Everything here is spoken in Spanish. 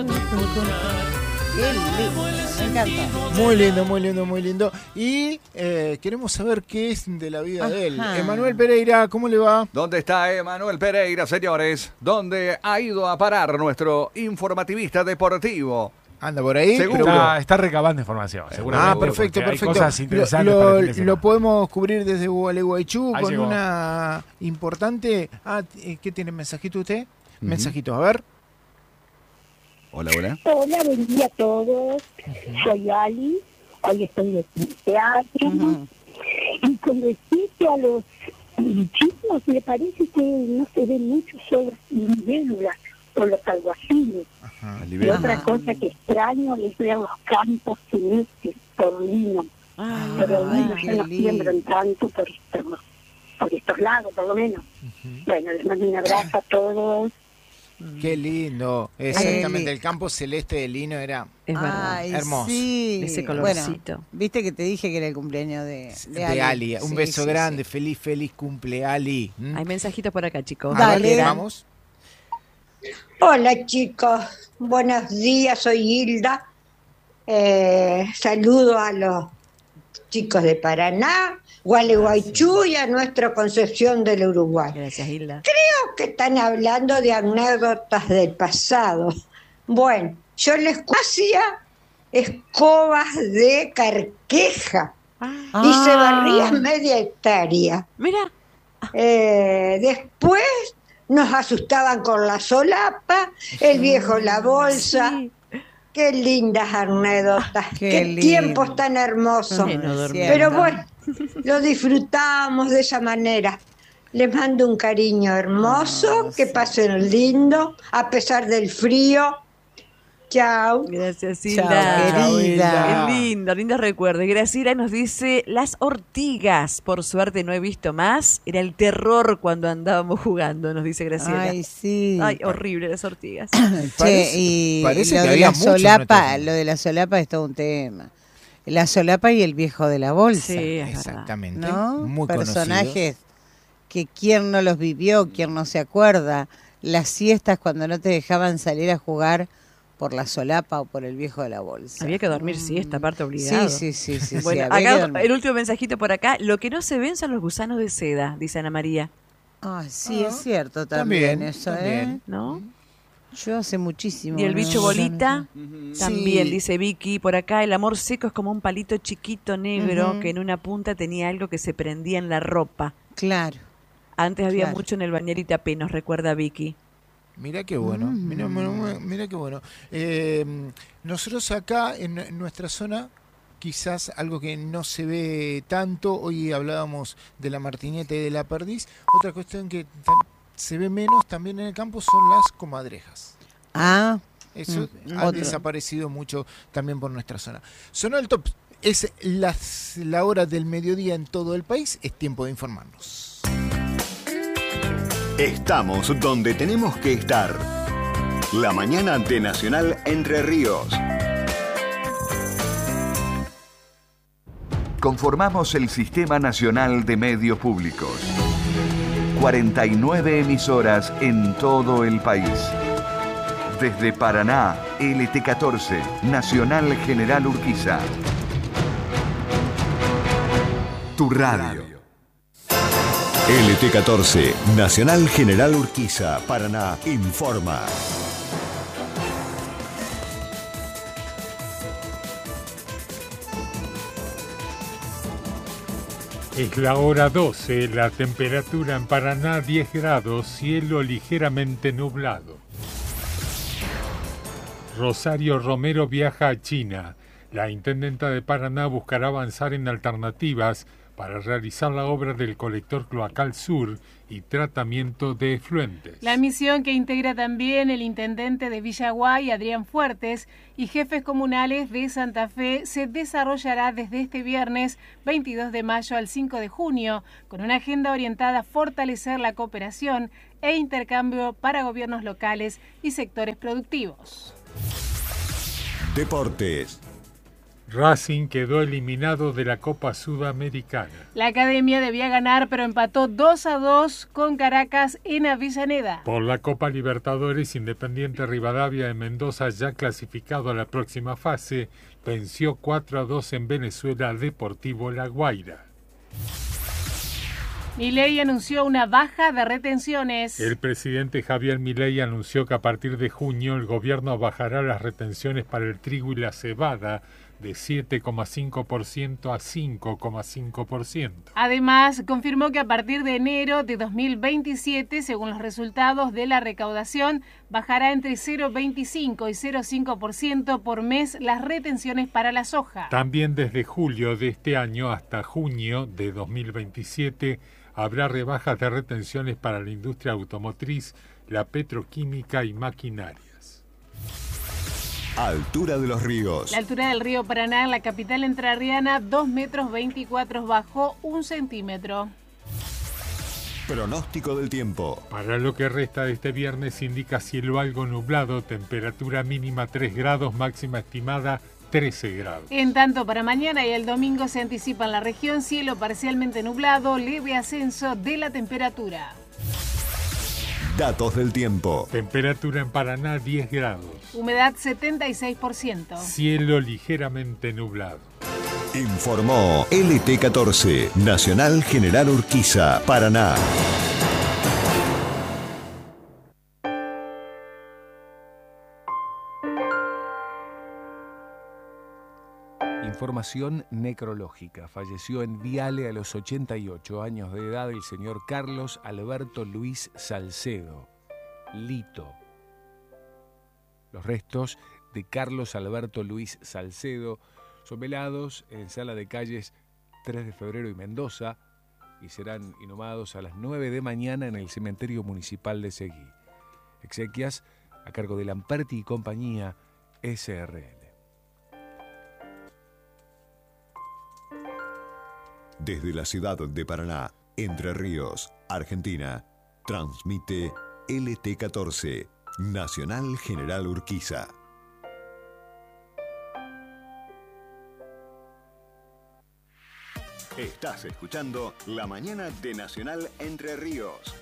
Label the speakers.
Speaker 1: Qué lindo, me encanta.
Speaker 2: Muy lindo, muy lindo, muy lindo. Y queremos saber qué es de la vida de él. Emanuel Pereira, ¿cómo le va?
Speaker 3: ¿Dónde está Emanuel Pereira, señores? ¿Dónde ha ido a parar nuestro informativista deportivo?
Speaker 2: ¿Anda por ahí?
Speaker 3: Seguro.
Speaker 4: Está recabando información, seguramente.
Speaker 2: Perfecto,
Speaker 4: hay
Speaker 2: perfecto.
Speaker 4: cosas interesantes para el fin de semana.
Speaker 2: Lo podemos cubrir desde Gualeguaychú
Speaker 4: Ahí
Speaker 2: con
Speaker 4: llegó.
Speaker 2: una importante... ¿Qué tiene mensajito usted? Mensajito, a ver.
Speaker 3: Hola, hola.
Speaker 5: Hola, buen día a todos. Soy Ali. Hoy estoy de teatro. Y con respecto a los chicos, me parece que no se ven mucho sobre libélulas o los alguaciles. Y otra cosa que extraño es ver los campos celestes por lino. Pero bueno, ya no siembran tanto por estos lados, por lo menos. Bueno, les mando un abrazo a todos.
Speaker 2: Qué lindo. Exactamente, el campo celeste de lino era hermoso.
Speaker 1: Sí.
Speaker 6: Ese colorcito.
Speaker 1: Bueno, viste que te dije que era el cumpleaños de
Speaker 2: Ali. Un
Speaker 1: Sí,
Speaker 2: beso
Speaker 1: sí,
Speaker 2: grande,
Speaker 1: sí.
Speaker 2: feliz cumple, Ali.
Speaker 6: Hay mensajitos por acá, chicos.
Speaker 2: Dale, vamos.
Speaker 7: Hola chicos, buenos días, soy Hilda. Saludo a los chicos de Paraná, Gualeguaychú y a nuestra Concepción del Uruguay.
Speaker 6: Gracias, Hilda.
Speaker 7: Creo que están hablando de anécdotas del pasado. Bueno, yo les hacía escobas de carqueja y se barría media hectárea.
Speaker 6: Mira.
Speaker 7: Después nos asustaban con la solapa, el viejo la bolsa.
Speaker 6: Sí.
Speaker 7: Qué lindas anécdotas, qué
Speaker 1: lindo.
Speaker 7: tiempos tan hermosos. Pero bueno, lo disfrutamos de esa manera. Les mando un cariño hermoso, que pasen lindo, a pesar del frío. Chao.
Speaker 6: Gracias,
Speaker 1: Chao,
Speaker 6: Hilda.
Speaker 1: querida.
Speaker 6: Qué lindo, lindos recuerdos. Graciela nos dice, las ortigas, por suerte no he visto más. Era el terror cuando andábamos jugando, nos dice Graciela.
Speaker 1: Ay, sí.
Speaker 6: Ay, horrible las ortigas.
Speaker 1: Y
Speaker 2: parece
Speaker 1: lo
Speaker 2: que
Speaker 1: de
Speaker 2: había
Speaker 1: la
Speaker 2: mucho en
Speaker 1: solapa,
Speaker 2: nuestro-
Speaker 1: lo de la solapa es todo un tema. La solapa y el viejo de la bolsa.
Speaker 6: Sí, es verdad.
Speaker 2: Exactamente.
Speaker 1: ¿No?
Speaker 2: Muy
Speaker 1: Personajes que quién no los vivió, quién no se acuerda. Las siestas cuando no te dejaban salir a jugar por la solapa o por el viejo de la bolsa.
Speaker 6: Había que dormir siesta, aparte obligado.
Speaker 1: Sí.
Speaker 6: Bueno,
Speaker 1: había que
Speaker 6: acá
Speaker 1: dormir.
Speaker 6: el último mensajito por acá. Lo que no se ven son los gusanos de seda, dice Ana María.
Speaker 1: Sí, es cierto también eso,
Speaker 2: también.
Speaker 6: ¿No?
Speaker 1: Yo hace muchísimo.
Speaker 6: Y el
Speaker 1: no,
Speaker 6: bicho
Speaker 1: no,
Speaker 6: bolita, también,
Speaker 2: Sí.
Speaker 6: dice Vicky. Por acá, el amor seco es como un palito chiquito negro
Speaker 1: Ujú.
Speaker 6: que en una punta tenía algo que se prendía en la ropa.
Speaker 1: Claro.
Speaker 6: Antes había
Speaker 1: Claro.
Speaker 6: mucho en el Bañera Itapé, nos recuerda Vicky.
Speaker 2: Mira qué bueno, mira qué bueno. Nosotros acá en nuestra zona, quizás algo que no se ve tanto, hoy hablábamos de la martineta y de la perdiz, otra cuestión que se ve menos también en el campo son las comadrejas. Eso ha
Speaker 1: otro.
Speaker 2: desaparecido mucho también por nuestra zona. Sonó el top, es la hora del mediodía en todo el país, es tiempo de informarnos.
Speaker 8: Estamos donde tenemos que estar. La mañana de Nacional Entre Ríos.
Speaker 3: Conformamos el Sistema Nacional de Medios Públicos. 49 emisoras en todo el país. Desde Paraná, LT14, Nacional General Urquiza. Tu radio.
Speaker 8: LT14, Nacional General Urquiza, Paraná, informa.
Speaker 4: Es la hora 12, la temperatura en Paraná 10 grados, cielo ligeramente nublado. Rosario Romero viaja a China. La intendenta de Paraná buscará avanzar en alternativas para realizar la obra del colector cloacal sur y tratamiento de efluentes.
Speaker 9: La misión que integra también el intendente de Villaguay, Adrián Fuertes, y jefes comunales de Santa Fe se desarrollará desde este viernes 22 de mayo al 5 de junio, con una agenda orientada a fortalecer la cooperación e intercambio para gobiernos locales y sectores productivos.
Speaker 8: Deportes.
Speaker 4: Racing quedó eliminado de la Copa Sudamericana.
Speaker 9: La Academia debía ganar, pero empató 2-2 con Caracas en Avellaneda.
Speaker 4: Por la Copa Libertadores, Independiente Rivadavia de Mendoza, ya clasificado a la próxima fase, venció 4-2 en Venezuela a Deportivo La Guaira.
Speaker 9: Milei anunció una baja de retenciones.
Speaker 4: El presidente Javier Milei anunció que a partir de junio el gobierno bajará las retenciones para el trigo y la cebada de 7,5% a 5,5%.
Speaker 9: Además, confirmó que a partir de enero de 2027, según los resultados de la recaudación, bajará entre 0,25 y 0,5% por mes las retenciones para la soja.
Speaker 4: También desde julio de este año hasta junio de 2027 habrá rebajas de retenciones para la industria automotriz, la petroquímica y maquinarias.
Speaker 8: Altura de los ríos.
Speaker 9: La altura del río Paraná en la capital entrerriana, 2,24 metros, bajó 1 centímetro.
Speaker 8: Pronóstico del tiempo.
Speaker 4: Para lo que resta de este viernes indica cielo algo nublado, temperatura mínima 3 grados, máxima estimada 13 grados.
Speaker 9: En tanto, para mañana y el domingo se anticipa en la región cielo parcialmente nublado, leve ascenso de la temperatura.
Speaker 8: Datos del tiempo.
Speaker 4: Temperatura en Paraná 10 grados.
Speaker 9: Humedad 76%.
Speaker 4: Cielo ligeramente nublado.
Speaker 8: Informó LT14, Nacional General Urquiza, Paraná.
Speaker 10: Información necrológica. Falleció en Viale a los 88 años de edad el señor Carlos Alberto Luis Salcedo, Lito. Los restos de Carlos Alberto Luis Salcedo son velados en Sala de Calles 3 de Febrero y Mendoza y serán inhumados a las 9 de mañana en el Cementerio Municipal de Seguí. Exequias a cargo de Lamperti y Compañía SRL.
Speaker 8: Desde la ciudad de Paraná, Entre Ríos, Argentina, transmite LT14, Nacional General Urquiza. Estás escuchando La Mañana de Nacional Entre Ríos.